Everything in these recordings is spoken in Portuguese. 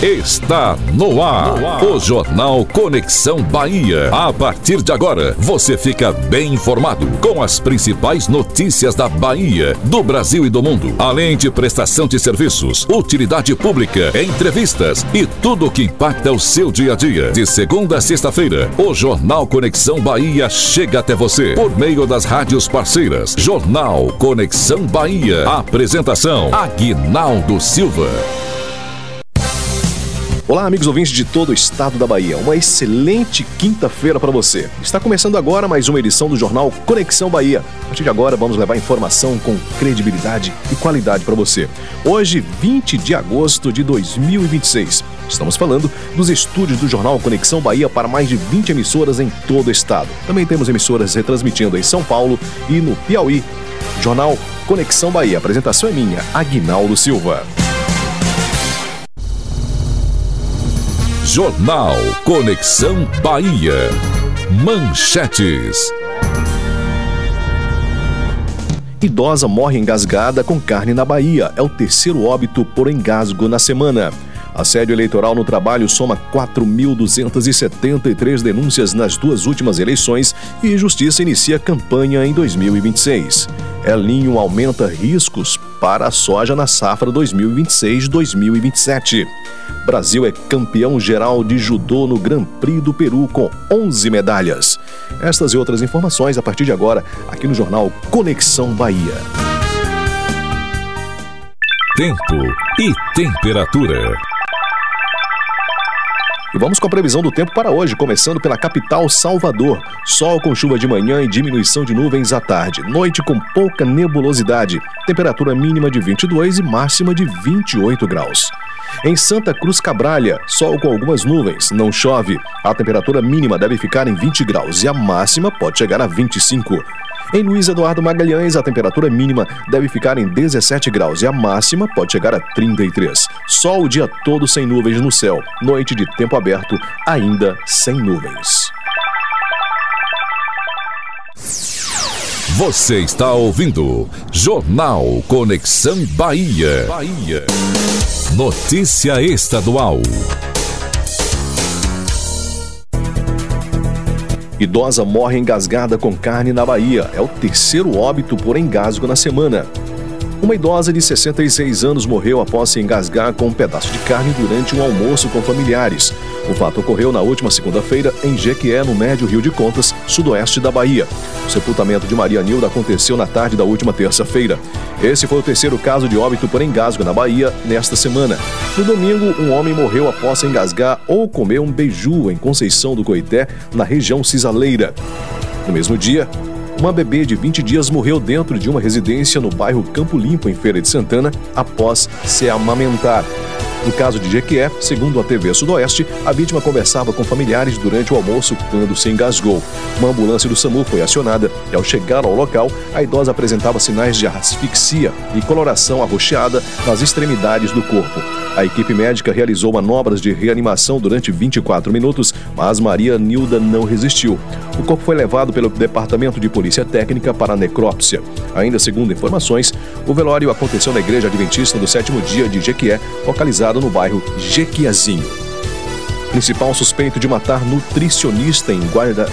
Está no ar o Jornal Conexão Bahia. A partir de agora, você fica bem informado com as principais notícias da Bahia, do Brasil e do mundo, além de prestação de serviços, utilidade pública, entrevistas e tudo o que impacta o seu dia a dia. De segunda a sexta-feira, o Jornal Conexão Bahia chega até você por meio das rádios parceiras. Jornal Conexão Bahia. Apresentação: Aguinaldo Silva. Olá, amigos ouvintes de todo o estado da Bahia. Uma excelente quinta-feira para você. Está começando agora mais uma edição do Jornal Conexão Bahia. A partir de agora, vamos levar informação com credibilidade e qualidade para você. Hoje, 20 de agosto de 2026. Estamos falando dos estúdios do Jornal Conexão Bahia para mais de 20 emissoras em todo o estado. Também temos emissoras retransmitindo em São Paulo e no Piauí. Jornal Conexão Bahia. A apresentação é minha, Aguinaldo Silva. Jornal Conexão Bahia. Manchetes. Idosa morre engasgada com carne na Bahia. É o terceiro óbito por engasgo na semana. Assédio eleitoral no trabalho soma 4.273 denúncias nas duas últimas eleições e Justiça inicia campanha em 2026. El Niño aumenta riscos para a soja na safra 2026-2027. Brasil é campeão geral de judô no Grand Prix do Peru com 11 medalhas. Estas e outras informações a partir de agora aqui no Jornal Conexão Bahia. Tempo e temperatura. E vamos com a previsão do tempo para hoje, começando pela capital Salvador. Sol com chuva de manhã e diminuição de nuvens à tarde. Noite com pouca nebulosidade. Temperatura mínima de 22 e máxima de 28 graus. Em Santa Cruz Cabralha, sol com algumas nuvens, não chove. A temperatura mínima deve ficar em 20 graus e a máxima pode chegar a 25. Em Luiz Eduardo Magalhães, a temperatura mínima deve ficar em 17 graus e a máxima pode chegar a 33. Sol o dia todo sem nuvens no céu. Noite de tempo aberto, ainda sem nuvens. Você está ouvindo Jornal Conexão Bahia. Notícia estadual. Idosa morre engasgada com carne na Bahia. É o terceiro óbito por engasgo na semana. Uma idosa de 66 anos morreu após se engasgar com um pedaço de carne durante um almoço com familiares. O fato ocorreu na última segunda-feira em Jequié, no Médio Rio de Contas, sudoeste da Bahia. O sepultamento de Maria Nilda aconteceu na tarde da última terça-feira. Esse foi o terceiro caso de óbito por engasgo na Bahia nesta semana. No domingo, um homem morreu após se engasgar ou comer um beiju em Conceição do Coité, na região cisaleira. No mesmo dia, uma bebê de 20 dias morreu dentro de uma residência no bairro Campo Limpo, em Feira de Santana, após se amamentar. No caso de Jequié, segundo a TV Sudoeste, a vítima conversava com familiares durante o almoço quando se engasgou. Uma ambulância do SAMU foi acionada e, ao chegar ao local, a idosa apresentava sinais de asfixia e coloração arroxeada nas extremidades do corpo. A equipe médica realizou manobras de reanimação durante 24 minutos, mas Maria Nilda não resistiu. O corpo foi levado pelo Departamento de Polícia Técnica para a necrópsia. Ainda segundo informações, o velório aconteceu na Igreja Adventista do Sétimo Dia de Jequié, localizada no bairro Jequiazinho. Principal suspeito de matar nutricionista em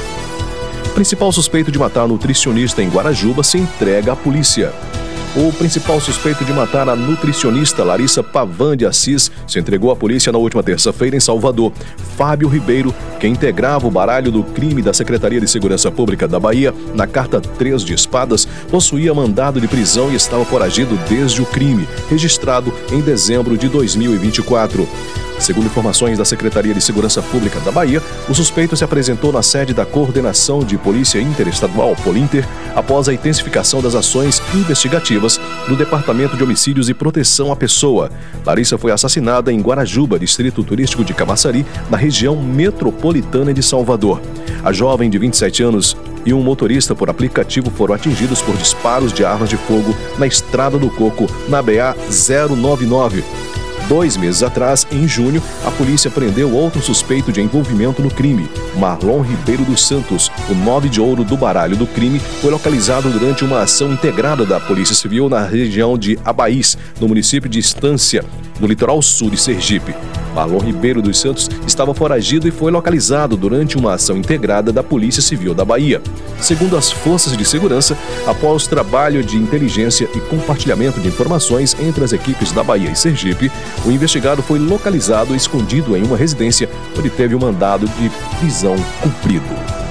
Guarajuba se entrega à polícia. O principal suspeito de matar a nutricionista Larissa Pavan de Assis se entregou à polícia na última terça-feira em Salvador. Fábio Ribeiro, que integrava o baralho do crime da Secretaria de Segurança Pública da Bahia, na carta 3 de espadas, possuía mandado de prisão e estava foragido desde o crime, registrado em dezembro de 2024. Segundo informações da Secretaria de Segurança Pública da Bahia, o suspeito se apresentou na sede da Coordenação de Polícia Interestadual, Polinter, após a intensificação das ações investigativas do Departamento de Homicídios e Proteção à Pessoa. Larissa foi assassinada em Guarajuba, distrito turístico de Camaçari, na região metropolitana de Salvador. A jovem de 27 anos e um motorista por aplicativo foram atingidos por disparos de armas de fogo na Estrada do Coco, na BA 099. 2 meses atrás, em junho, a polícia prendeu outro suspeito de envolvimento no crime, Marlon Ribeiro dos Santos. O 9 de ouro do baralho do crime foi localizado durante uma ação integrada da Polícia Civil na região de Abaís, no município de Estância, no litoral sul de Sergipe. Marlon Ribeiro dos Santos estava foragido e foi localizado durante uma ação integrada da Polícia Civil da Bahia. Segundo as forças de segurança, após trabalho de inteligência e compartilhamento de informações entre as equipes da Bahia e Sergipe, o investigado foi localizado e escondido em uma residência onde teve o mandado de prisão cumprido.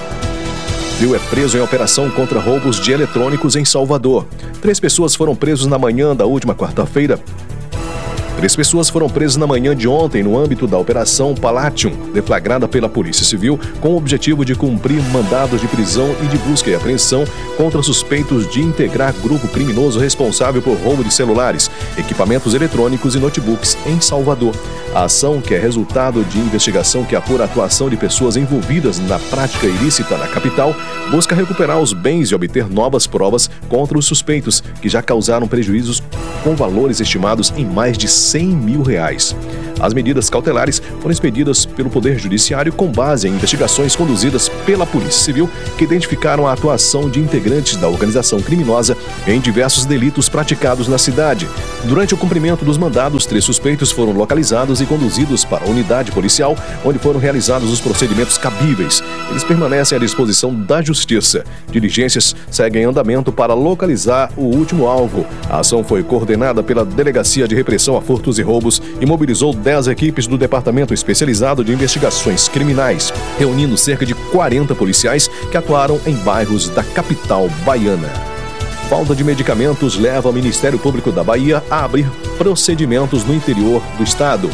Frio é preso em operação contra roubos de eletrônicos em Salvador. 3 pessoas foram presas na manhã da última quarta-feira. 3 pessoas foram presas na manhã de ontem no âmbito da Operação Palatium, deflagrada pela Polícia Civil, com o objetivo de cumprir mandados de prisão e de busca e apreensão contra suspeitos de integrar grupo criminoso responsável por roubo de celulares, equipamentos eletrônicos e notebooks em Salvador. A ação, que é resultado de investigação que apura a atuação de pessoas envolvidas na prática ilícita na capital, busca recuperar os bens e obter novas provas contra os suspeitos, que já causaram prejuízos com valores estimados em mais de R$100 mil. As medidas cautelares foram expedidas pelo Poder Judiciário com base em investigações conduzidas pela Polícia Civil, que identificaram a atuação de integrantes da organização criminosa em diversos delitos praticados na cidade. Durante o cumprimento dos mandados, 3 suspeitos foram localizados e conduzidos para a unidade policial, onde foram realizados os procedimentos cabíveis. Eles permanecem à disposição da Justiça. Diligências seguem em andamento para localizar o último alvo. A ação foi coordenada pela Delegacia de Repressão a Furtos e Roubos e mobilizou 10 equipes do Departamento Especializado de Investigações Criminais, reunindo cerca de 40 policiais que atuaram em bairros da capital baiana. Falta de medicamentos leva o Ministério Público da Bahia a abrir procedimentos no interior do estado.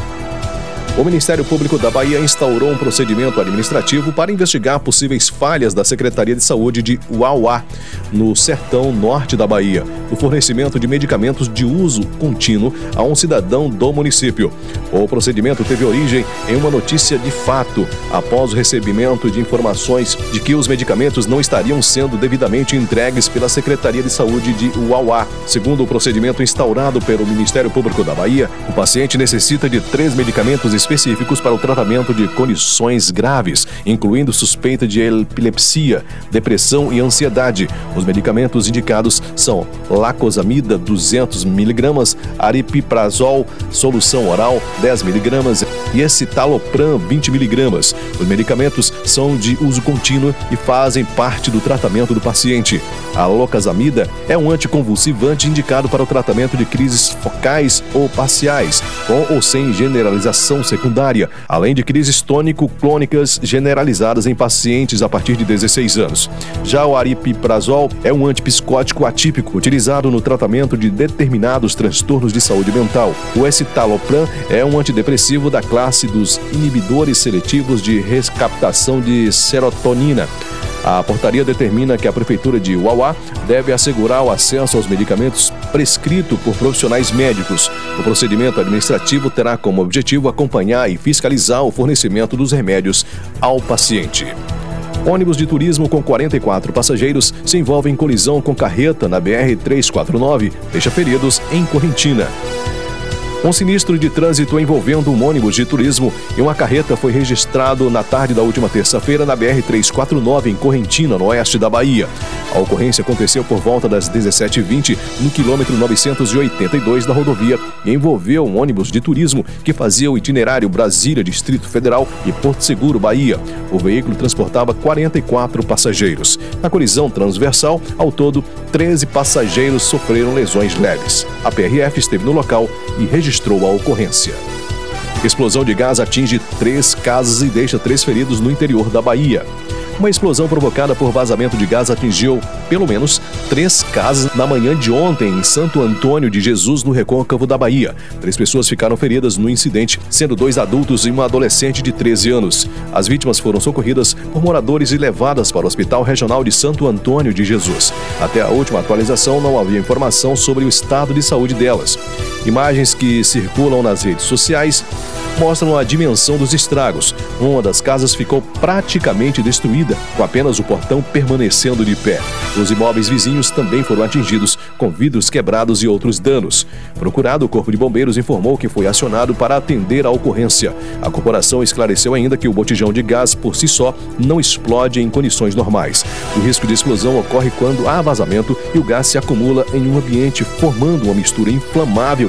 O Ministério Público da Bahia instaurou um procedimento administrativo para investigar possíveis falhas da Secretaria de Saúde de Uauá, no sertão norte da Bahia, no fornecimento de medicamentos de uso contínuo a um cidadão do município. O procedimento teve origem em uma notícia de fato, após o recebimento de informações de que os medicamentos não estariam sendo devidamente entregues pela Secretaria de Saúde de Uauá. Segundo o procedimento instaurado pelo Ministério Público da Bahia, o paciente necessita de 3 medicamentos específicos para o tratamento de condições graves, incluindo suspeita de epilepsia, depressão e ansiedade. Os medicamentos indicados são lacosamida 200 mg, aripiprazol, solução oral 10 mg e escitalopram 20 mg. Os medicamentos são de uso contínuo e fazem parte do tratamento do paciente. A locasamida é um anticonvulsivante indicado para o tratamento de crises focais ou parciais, com ou sem generalização secundária, além de crises tônico-clônicas generalizadas em pacientes a partir de 16 anos. Já o aripiprazol é um antipsicótico atípico, utilizado no tratamento de determinados transtornos de saúde mental. O escitalopram é um antidepressivo da classe dos inibidores seletivos de recaptação de serotonina. A portaria determina que a Prefeitura de Uauá deve assegurar o acesso aos medicamentos prescrito por profissionais médicos. O procedimento administrativo terá como objetivo acompanhar e fiscalizar o fornecimento dos remédios ao paciente. Ônibus de turismo com 44 passageiros se envolve em colisão com carreta na BR-349, deixa feridos em Correntina. Um sinistro de trânsito envolvendo um ônibus de turismo e uma carreta foi registrado na tarde da última terça-feira na BR-349, em Correntina, no oeste da Bahia. A ocorrência aconteceu por volta das 17h20, no quilômetro 982 da rodovia, e envolveu um ônibus de turismo que fazia o itinerário Brasília, Distrito Federal e Porto Seguro, Bahia. O veículo transportava 44 passageiros. Na colisão transversal, ao todo, 13 passageiros sofreram lesões leves. A PRF esteve no local e registrou a ocorrência. Explosão de gás atinge 3 casas e deixa 3 feridos no interior da Bahia. Uma explosão provocada por vazamento de gás atingiu, pelo menos, 3 casas na manhã de ontem em Santo Antônio de Jesus, no Recôncavo da Bahia. 3 pessoas ficaram feridas no incidente, sendo 2 adultos e uma adolescente de 13 anos. As vítimas foram socorridas por moradores e levadas para o Hospital Regional de Santo Antônio de Jesus. Até a última atualização, não havia informação sobre o estado de saúde delas. Imagens que circulam nas redes sociais mostram a dimensão dos estragos. Uma das casas ficou praticamente destruída, com apenas o portão permanecendo de pé. Os imóveis vizinhos também foram atingidos, com vidros quebrados e outros danos. Procurado, o Corpo de Bombeiros informou que foi acionado para atender a ocorrência. A corporação esclareceu ainda que o botijão de gás, por si só, não explode em condições normais. O risco de explosão ocorre quando há vazamento e o gás se acumula em um ambiente, formando uma mistura inflamável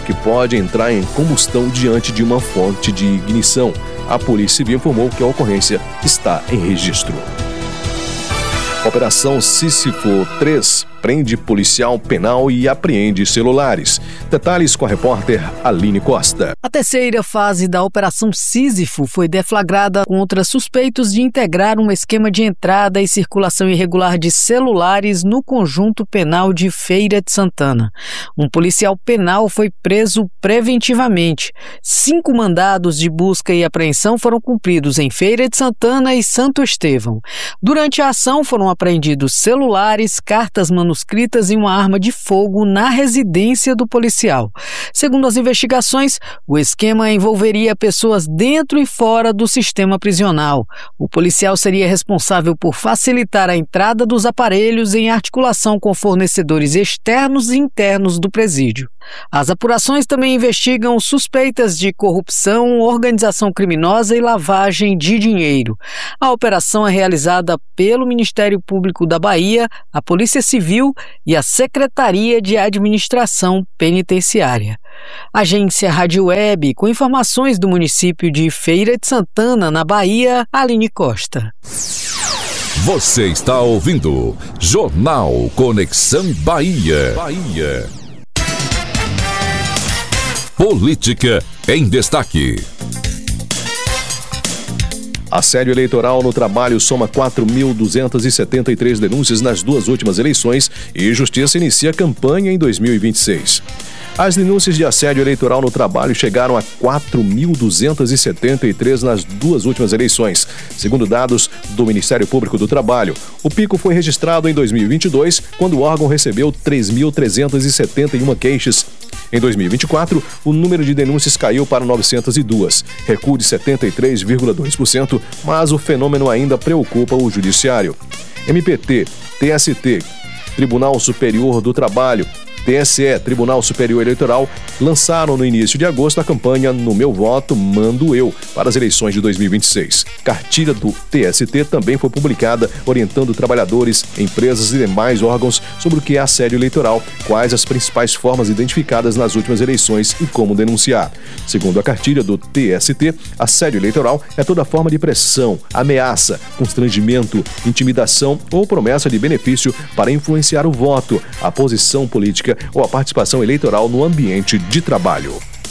que pode entrar em combustão diante de uma fonte de ignição. A Polícia Civil informou que a ocorrência está em registro. Operação Sísifo 3 prende policial penal e apreende celulares. Detalhes com a repórter Aline Costa. A terceira fase da Operação Sísifo foi deflagrada contra suspeitos de integrar um esquema de entrada e circulação irregular de celulares no conjunto penal de Feira de Santana. Um policial penal foi preso preventivamente. 5 mandados de busca e apreensão foram cumpridos em Feira de Santana e Santo Estevão. Durante a ação foram apreendidos celulares, cartas manuscritas e uma arma de fogo na residência do policial. Segundo as investigações, o esquema envolveria pessoas dentro e fora do sistema prisional. O policial seria responsável por facilitar a entrada dos aparelhos em articulação com fornecedores externos e internos do presídio. As apurações também investigam suspeitas de corrupção, organização criminosa e lavagem de dinheiro. A operação é realizada pelo Ministério Público da Bahia, a Polícia Civil e a Secretaria de Administração Penitenciária. Agência Rádio Web, com informações do município de Feira de Santana, na Bahia, Aline Costa. Você está ouvindo Jornal Conexão Bahia. Política em destaque. Assédio eleitoral no trabalho soma 4.273 denúncias nas 2 últimas eleições e Justiça inicia campanha em 2026. As denúncias de assédio eleitoral no trabalho chegaram a 4.273 nas 2 últimas eleições, segundo dados do Ministério Público do Trabalho. O pico foi registrado em 2022, quando o órgão recebeu 3.371 queixas. Em 2024, o número de denúncias caiu para 902, recuo de 73,2%, mas o fenômeno ainda preocupa o Judiciário. MPT, TST, Tribunal Superior do Trabalho, TSE, Tribunal Superior Eleitoral, lançaram no início de agosto a campanha No Meu Voto, Mando Eu, para as eleições de 2026. Cartilha do TST também foi publicada, orientando trabalhadores, empresas e demais órgãos sobre o que é assédio eleitoral, quais as principais formas identificadas nas últimas eleições e como denunciar. Segundo a cartilha do TST, assédio eleitoral é toda forma de pressão, ameaça, constrangimento, intimidação ou promessa de benefício para influenciar o voto, a posição política ou a participação eleitoral no ambiente de trabalho.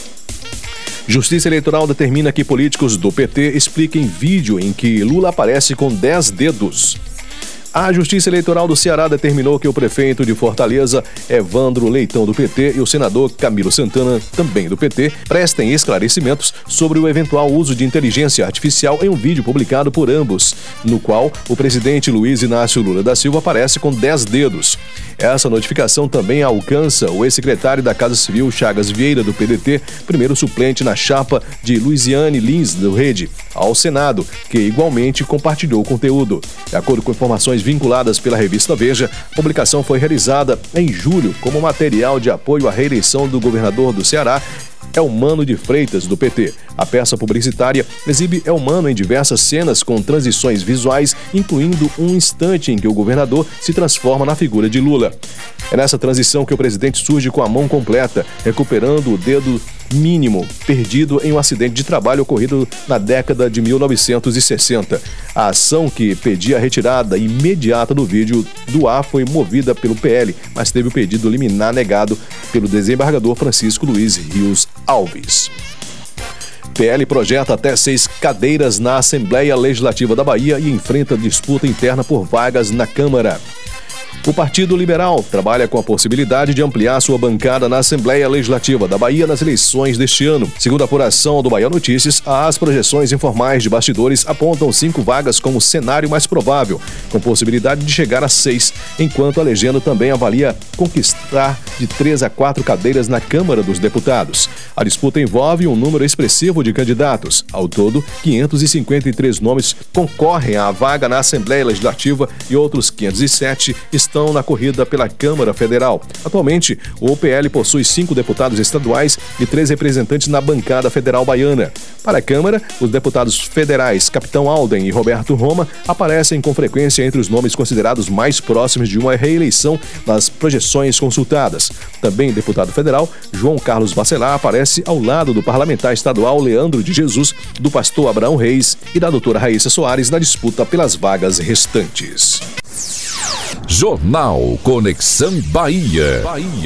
Justiça Eleitoral determina que políticos do PT expliquem vídeo em que Lula aparece com 10 dedos. A Justiça Eleitoral do Ceará determinou que o prefeito de Fortaleza, Evandro Leitão, do PT, e o senador Camilo Santana, também do PT, prestem esclarecimentos sobre o eventual uso de inteligência artificial em um vídeo publicado por ambos, no qual o presidente Luiz Inácio Lula da Silva aparece com 10 dedos. Essa notificação também alcança o ex-secretário da Casa Civil, Chagas Vieira, do PDT, primeiro suplente na chapa de Luiziane Lins, do Rede, ao Senado, que igualmente compartilhou o conteúdo. De acordo com informações vinculadas pela revista Veja, a publicação foi realizada em julho como material de apoio à reeleição do governador do Ceará, Elmano de Freitas, do PT. A peça publicitária exibe Elmano em diversas cenas com transições visuais, incluindo um instante em que o governador se transforma na figura de Lula. É nessa transição que o presidente surge com a mão completa, recuperando o dedo mínimo perdido em um acidente de trabalho ocorrido na década de 1960. A ação que pedia a retirada imediata do vídeo do ar foi movida pelo PL, mas teve o pedido liminar negado pelo desembargador Francisco Luiz Rios Alves. PL projeta até 6 cadeiras na Assembleia Legislativa da Bahia e enfrenta disputa interna por vagas na Câmara. O Partido Liberal trabalha com a possibilidade de ampliar sua bancada na Assembleia Legislativa da Bahia nas eleições deste ano. Segundo a apuração do Bahia Notícias, as projeções informais de bastidores apontam 5 vagas como cenário mais provável, com possibilidade de chegar a 6, enquanto a legenda também avalia conquistar de 3 a 4 cadeiras na Câmara dos Deputados. A disputa envolve um número expressivo de candidatos. Ao todo, 553 nomes concorrem à vaga na Assembleia Legislativa e outros 507 estão na corrida pela Câmara Federal. Atualmente, o PL possui 5 deputados estaduais e 3 representantes na bancada federal baiana. Para a Câmara, os deputados federais Capitão Alden e Roberto Roma aparecem com frequência entre os nomes considerados mais próximos de uma reeleição nas projeções consultadas. Também deputado federal João Carlos Bacelar aparece ao lado do parlamentar estadual Leandro de Jesus, do pastor Abraão Reis e da doutora Raíssa Soares na disputa pelas vagas restantes. Jornal Conexão Bahia.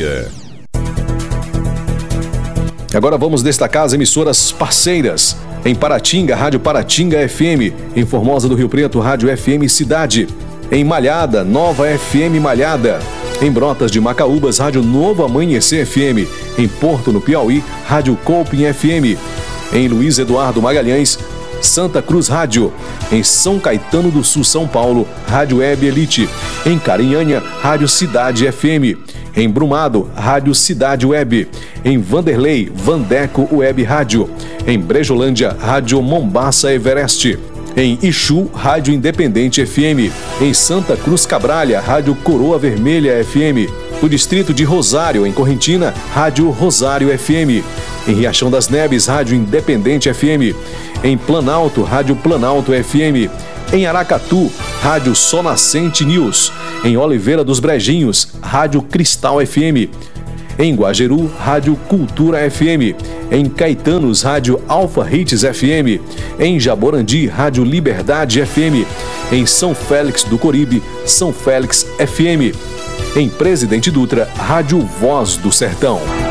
Agora vamos destacar as emissoras parceiras. Em Paratinga, Rádio Paratinga FM. Em Formosa do Rio Preto, Rádio FM Cidade. Em Malhada, Nova FM Malhada. Em Brotas de Macaúbas, Rádio Novo Amanhecer FM. Em Porto, no Piauí, Rádio Copim FM. Em Luiz Eduardo Magalhães, Santa Cruz Rádio. Em São Caetano do Sul, São Paulo, Rádio Web Elite. Em Carinhanha, Rádio Cidade FM. Em Brumado, Rádio Cidade Web. Em Vanderlei, Vandeco Web Rádio. Em Brejolândia, Rádio Mombaça Everest. Em Ixu, Rádio Independente FM. Em Santa Cruz Cabralha, Rádio Coroa Vermelha FM. No distrito de Rosário, em Correntina, Rádio Rosário FM. Em Riachão das Neves, Rádio Independente FM. Em Planalto, Rádio Planalto FM. Em Aracatu, Rádio Sol Nascente News. Em Oliveira dos Brejinhos, Rádio Cristal FM. Em Guajeru, Rádio Cultura FM. Em Caetanos, Rádio Alfa Hits FM. Em Jaborandi, Rádio Liberdade FM. Em São Félix do Coribe, São Félix FM. Em Presidente Dutra, Rádio Voz do Sertão.